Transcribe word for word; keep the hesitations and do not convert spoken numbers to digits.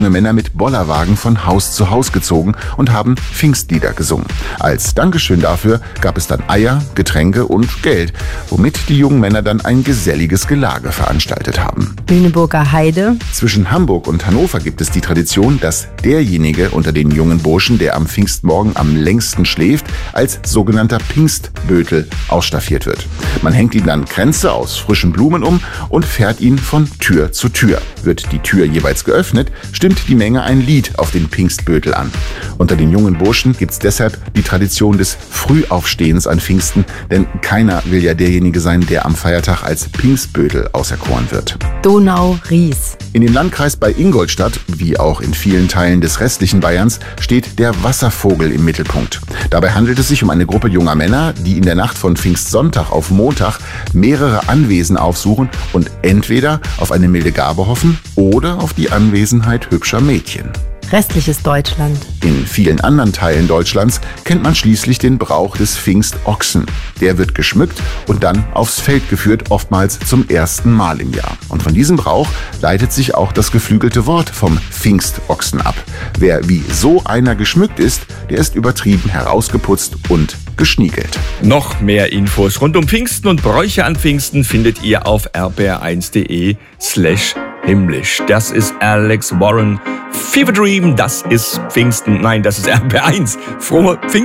Männer mit Bollerwagen von Haus zu Haus gezogen und haben Pfingstlieder gesungen. Als Dankeschön dafür gab es dann Eier, Getränke und Geld, womit die jungen Männer dann ein geselliges Gelage veranstaltet haben. Lüneburger Heide. Zwischen Hamburg und Hannover gibt es die Tradition, dass derjenige unter den jungen Burschen, der am Pfingstmorgen am längsten schläft, als sogenannter Pfingstbötel ausstaffiert wird. Man hängt ihm dann Kränze aus frischen Blumen um und fährt ihn von Tür zu Tür. Wird die Tür jeweils geöffnet, stimmt die Menge ein Lied auf den Pfingstbötel an. Unter den jungen Burschen gibt es deshalb die Tradition des Frühaufstehens an Pfingsten, denn keiner will ja derjenige sein, der am Feiertag als Pfingstbötel auserkoren wird. Donau-Ries. In dem Landkreis bei Ingolstadt, wie auch in vielen Teilen des restlichen Bayerns, steht der Wasservogel im Mittelpunkt. Dabei handelt es sich um eine Gruppe junger Männer, die in der Nacht von Pfingstsonntag auf Montag mehrere Anwesen aufsuchen und entweder auf eine milde Gabe hoffen oder auf die Anwesenheit hübscher Mädchen. Restliches Deutschland. In vielen anderen Teilen Deutschlands kennt man schließlich den Brauch des Pfingstochsen. Der wird geschmückt und dann aufs Feld geführt, oftmals zum ersten Mal im Jahr. Und von diesem Brauch leitet sich auch das geflügelte Wort vom Pfingstochsen ab. Wer wie so einer geschmückt ist, der ist übertrieben herausgeputzt und geschniegelt. Noch mehr Infos rund um Pfingsten und Bräuche an Pfingsten findet ihr auf r b r eins punkt d e slash himmlisch. Das ist Alex Warren. Fever Dream, das ist Pfingsten. Nein, das ist R B R eins. Frohe Pfingsten.